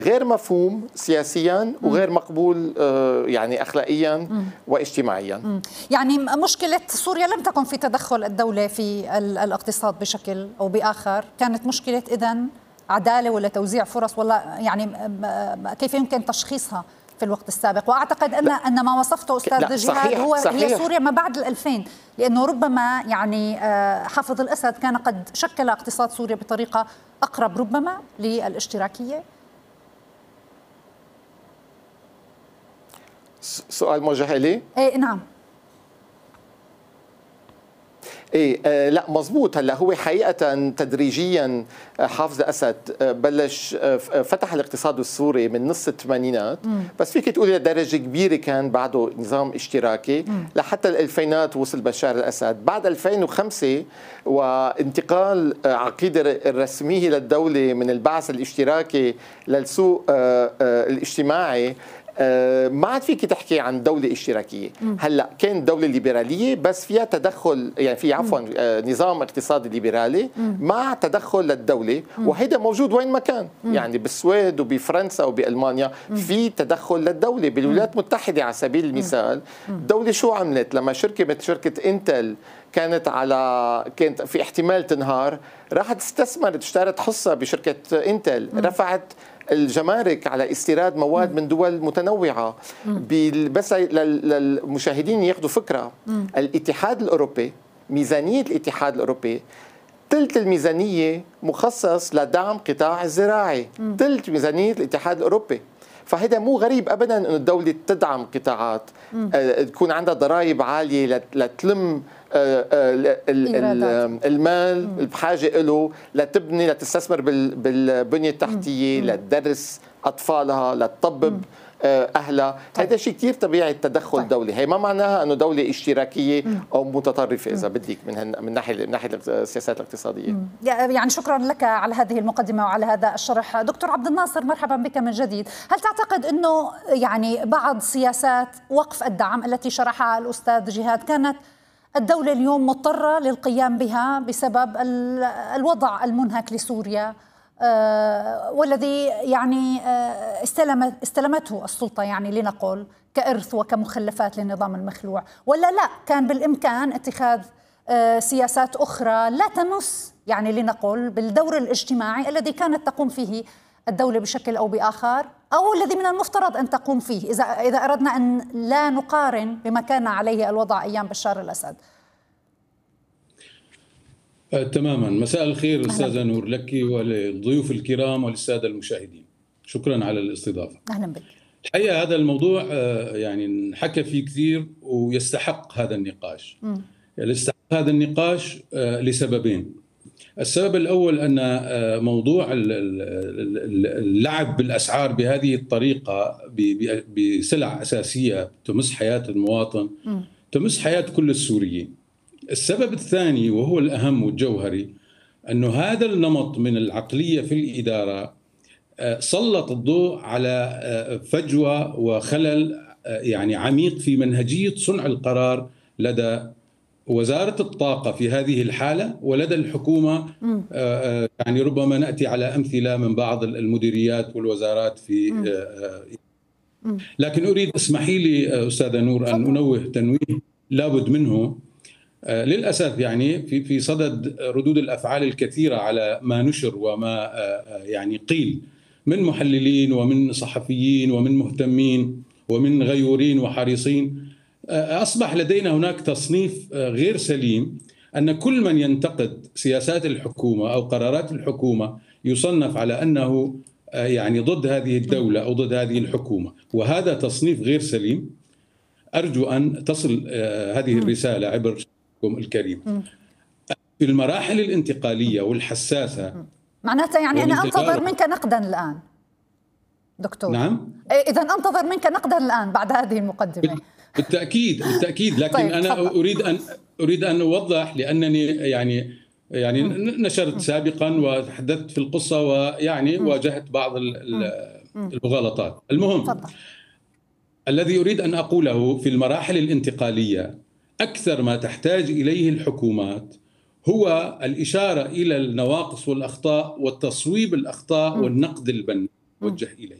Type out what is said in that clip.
غير مفهوم سياسيا وغير مقبول يعني أخلاقيا واجتماعيا. يعني مشكلة سوريا لم تكن في تدخل الدولة في الاقتصاد بشكل أو بآخر، كانت مشكلة إذن عدالة ولا توزيع فرص، ولا يعني كيف يمكن تشخيصها في الوقت السابق؟ وأعتقد أن ما وصفته أستاذ جهاد هي سوريا ما بعد 2000، لأنه ربما يعني حافظ الأسد كان قد شكل اقتصاد سوريا بطريقة أقرب ربما للاشتراكية. سؤال موجه لي؟ إيه نعم. ايه لا مزبوط. هلا هو حقيقه تدريجيا حافظ الاسد بلش فتح الاقتصاد السوري من نص الثمانينات، بس فيك تقولي لدرجه كبيره كان بعده نظام اشتراكي لحتى الالفينات وصل بشار الاسد. بعد 2005 وانتقال عقيده الرسميه للدوله من البعث الاشتراكي للسوق الاجتماعي، ما عاد فيك تحكي عن دولة اشتراكية. هلا كان دولة ليبرالية بس فيها تدخل، يعني في عفوا نظام اقتصادي ليبرالي مع تدخل للدولة، وهذا موجود وين ما كان، يعني بالسويد وبفرنسا وبألمانيا في تدخل للدولة. بالولايات المتحدة على سبيل المثال الدولة شو عملت لما شركة مثل شركة انتل كانت في احتمال تنهار، راحت استثمرت، اشترت حصة بشركة انتل، رفعت الجمارك على استيراد مواد من دول متنوعة. بس للمشاهدين ياخذوا فكرة، الاتحاد الأوروبي، ميزانية الاتحاد الأوروبي ثلث الميزانية مخصص لدعم قطاع الزراعي، ثلث ميزانية الاتحاد الأوروبي. فهذا مو غريب ابدا انه الدوله تدعم قطاعات، تكون عندها ضرائب عاليه لتلم المال بحاجه له، لتبني، لتستثمر بالبنيه التحتيه، لتدرس اطفالها، لتطبب اهلها. هذا شيء كثير طبيعي تدخل دولي. هي ما معناها انه دوله اشتراكيه او متطرفه اذا بدك من ناحيه السياسات الاقتصاديه. يعني شكرا لك على هذه المقدمه وعلى هذا الشرح. دكتور عبد الناصر مرحبا بك من جديد. هل تعتقد انه يعني بعض سياسات وقف الدعم التي شرحها الاستاذ جهاد كانت الدوله اليوم مضطره للقيام بها بسبب الوضع المنهك لسوريا، والذي يعني استلمته السلطة، يعني لنقل كإرث وكمخلفات للنظام المخلوع، ولا لا كان بالإمكان اتخاذ سياسات أخرى لا تمس يعني لنقل بالدور الاجتماعي الذي كانت تقوم فيه الدولة بشكل أو بآخر، أو الذي من المفترض أن تقوم فيه إذا أردنا أن لا نقارن بما كان عليه الوضع أيام بشار الأسد؟ تماما. مساء الخير أستاذة نور لك وللضيوف الكرام وللسادة المشاهدين، شكرا على الاستضافة. أهلا بك. الحقيقة هذا الموضوع يعني نحكى فيه كثير ويستحق هذا النقاش. يستحق هذا النقاش لسببين. السبب الأول أن موضوع اللعب بالأسعار بهذه الطريقة بسلع أساسية تمس حياة المواطن، تمس حياة كل السوريين. السبب الثاني وهو الأهم والجوهري أنه هذا النمط من العقلية في الإدارة سلط الضوء على فجوة وخلل يعني عميق في منهجية صنع القرار لدى وزارة الطاقة في هذه الحالة ولدى الحكومة. يعني ربما نأتي على أمثلة من بعض المديريات والوزارات في لكن أريد اسمحي لي أستاذة نور أن أنوه تنويه لابد منه. للأسف يعني في صدد ردود الأفعال الكثيرة على ما نشر وما يعني قيل من محللين ومن صحفيين ومن مهتمين ومن غيورين وحريصين، أصبح لدينا هناك تصنيف غير سليم أن كل من ينتقد سياسات الحكومة أو قرارات الحكومة يصنف على أنه يعني ضد هذه الدولة أو ضد هذه الحكومة، وهذا تصنيف غير سليم. أرجو أن تصل هذه الرسالة عبر الكريم. في المراحل الانتقالية والحساسة معناتها يعني أنا أنتظر منك نقدا الآن دكتور. نعم، إذا أنتظر منك نقدا الآن بعد هذه المقدمة. بالتأكيد لكن طيب أنا أريد أن أوضح، لأنني يعني نشرت سابقا وتحدثت في القصة ويعني واجهت بعض المغالطات. المهم الذي أريد أن أقوله في المراحل الانتقالية أكثر ما تحتاج إليه الحكومات هو الإشارة إلى النواقص والأخطاء والتصويب الأخطاء والنقد البناء. موجه اليه.